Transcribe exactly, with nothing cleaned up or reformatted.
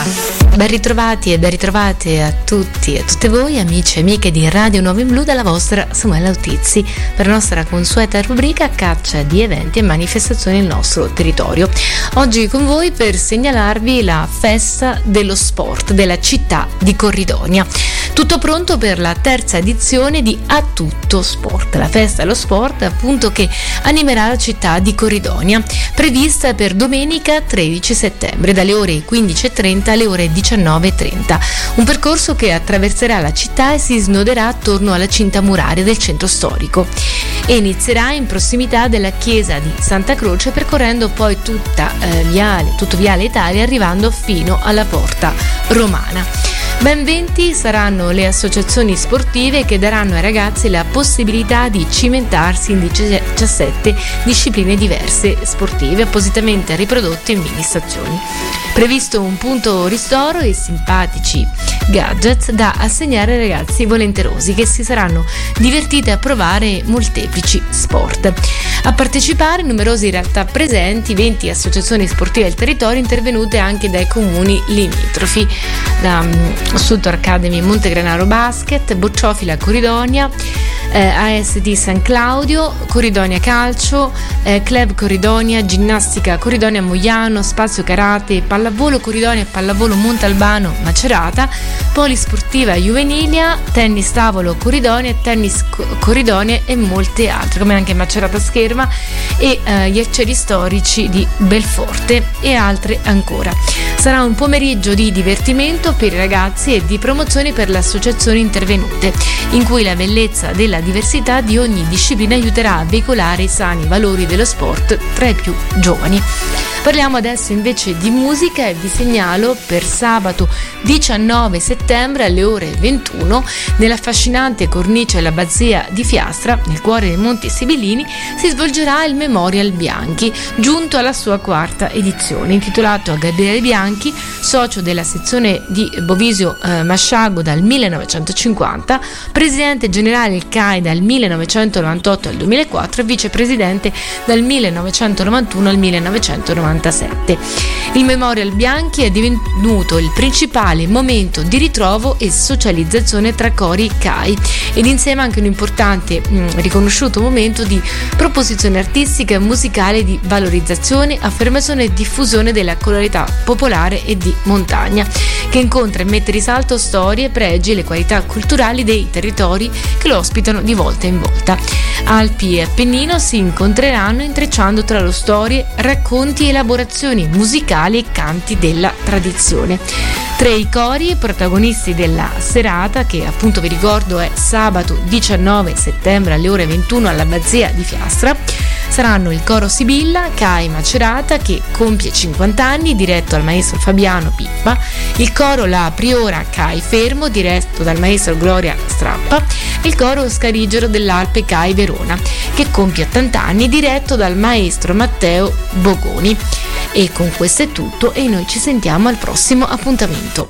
Ben ritrovati e ben ritrovate a tutti e a tutte voi, amici e amiche di Radio Nuovo in Blu, dalla vostra Samuela Utizzi per la nostra consueta rubrica Caccia di eventi e manifestazioni nel nostro territorio. Oggi con voi per segnalarvi la festa dello sport della città di Corridonia. Tutto pronto per la terza edizione di A Tutto Sport, la festa dello sport appunto che animerà la città di Corridonia, prevista per domenica tredici settembre dalle ore quindici e trenta alle ore diciannove e trenta. Un percorso che attraverserà la città e si snoderà attorno alla cinta muraria del centro storico e inizierà in prossimità della chiesa di Santa Croce, percorrendo poi tutta eh, viale, tutto Viale Italia, arrivando fino alla Porta Romana. Ben venti saranno le associazioni sportive che daranno ai ragazzi la possibilità di cimentarsi in diciassette discipline diverse sportive appositamente riprodotte in mini stazioni. Previsto un punto ristoro e simpatici gadget da assegnare ai ragazzi volenterosi che si saranno divertiti a provare molteplici sport. A partecipare numerose realtà presenti, venti associazioni sportive del territorio intervenute anche dai comuni limitrofi, da um, Sutor Academy Montegranaro Basket, Bocciofila Corridonia, eh, A S D San Claudio, Corridonia Calcio, eh, Club Corridonia, Ginnastica Corridonia Mogliano, Spazio Karate, Pallavolo Corridonia e Pallavolo Montalbano Macerata, Polisportiva Juvenilia, Tennis Tavolo Corridonia, Tennis Corridonia e molte altre, come anche Macerata Scherma e eh, gli Arcieri Storici di Belforte e altre ancora. Sarà un pomeriggio di divertimento per i ragazzi e di promozione per le associazioni intervenute, in cui la bellezza della diversità di ogni disciplina aiuterà a veicolare i sani valori dello sport tra i più giovani. Parliamo adesso invece di musica e vi segnalo per sabato diciannove settembre alle ore ventuno nell'affascinante cornice dell'Abbazia di Fiastra, nel cuore dei Monti Sibillini, si svolgerà il Memorial Bianchi, giunto alla sua quarta edizione, intitolato a Gabriele Bianchi, socio della sezione di Bovisio eh, Masciago dal millenovecentocinquanta, presidente generale del C A I dal millenovecentonovantotto al duemilaquattro e vicepresidente dal millenovecentonovantuno al millenovecentonovantasette. Il Memorial Bianchi è divenuto il principale momento di ritrovo e socializzazione tra cori C A I ed insieme anche un importante mh, riconosciuto momento di proposizione artistica e musicale, di valorizzazione, affermazione e diffusione della colorità popolare e di montagna, che incontra e mette in risalto storie, pregi e le qualità culturali dei territori che lo ospitano di volta in volta. Alpi e Appennino si incontreranno intrecciando tra loro storie, racconti, elaborazioni musicali e canti della tradizione. Tre i cori protagonisti della serata, che appunto vi ricordo è sabato diciannove settembre alle ore ventuno all'Abbazia di Fiastra, saranno il coro Sibilla C A I Macerata, che compie cinquanta anni, diretto dal maestro Fabiano Pippa, il coro La Priora C A I Fermo, diretto dal maestro Gloria Strappa, e il coro Scarigero dell'Alpe C A I Verona, che compie ottanta anni, diretto dal maestro Matteo Bogoni. E con questo è tutto e noi ci sentiamo al prossimo appuntamento.